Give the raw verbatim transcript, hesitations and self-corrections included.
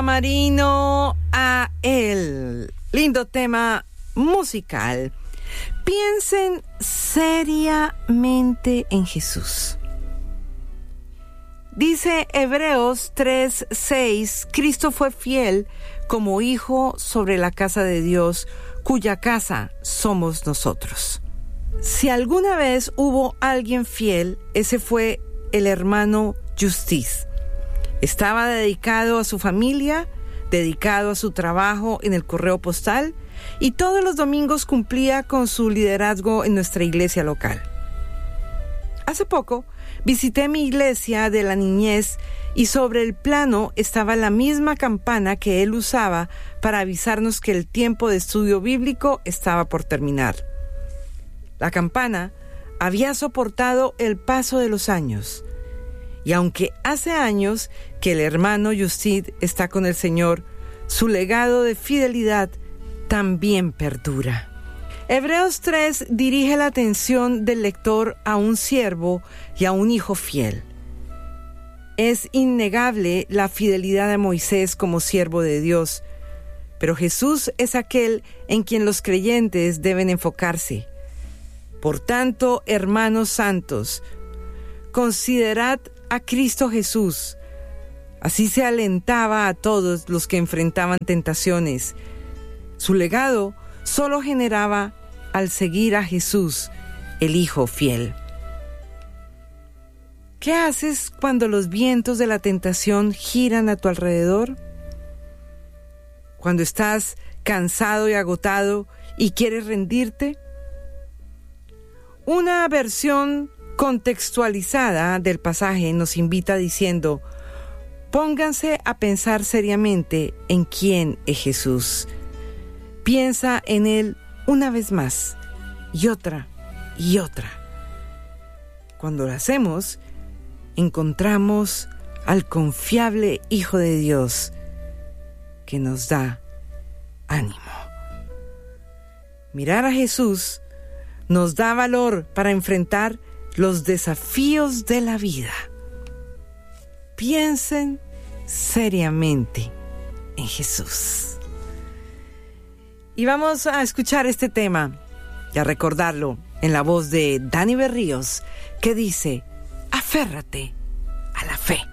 Marino a él. Lindo tema musical. Piensen seriamente en Jesús. Dice Hebreos tres seis, Cristo fue fiel como hijo sobre la casa de Dios, cuya casa somos nosotros. Si alguna vez hubo alguien fiel, ese fue el hermano Justiz. Estaba dedicado a su familia, dedicado a su trabajo en el correo postal y todos los domingos cumplía con su liderazgo en nuestra iglesia local. Hace poco visité mi iglesia de la niñez y sobre el plano estaba la misma campana que él usaba para avisarnos que el tiempo de estudio bíblico estaba por terminar. La campana había soportado el paso de los años, y aunque hace años que el hermano Justid está con el Señor, su legado de fidelidad también perdura. Hebreos tres dirige la atención del lector a un siervo y a un hijo fiel. Es innegable la fidelidad de Moisés como siervo de Dios, pero Jesús es aquel en quien los creyentes deben enfocarse. Por tanto, hermanos santos, considerad a Cristo Jesús. Así se alentaba a todos los que enfrentaban tentaciones. Su legado solo generaba al seguir a Jesús, el Hijo fiel. ¿Qué haces cuando los vientos de la tentación giran a tu alrededor? Cuando estás cansado y agotado y quieres rendirte. Una versión contextualizada del pasaje nos invita diciendo: pónganse a pensar seriamente en quién es Jesús. Piensa en Él una vez más, y otra, y otra. Cuando lo hacemos, encontramos al confiable Hijo de Dios que nos da ánimo. Mirar a Jesús nos da valor para enfrentar los desafíos de la vida. Piensen seriamente en Jesús. Y vamos a escuchar este tema y a recordarlo en la voz de Dani Berríos, que dice: aférrate a la fe.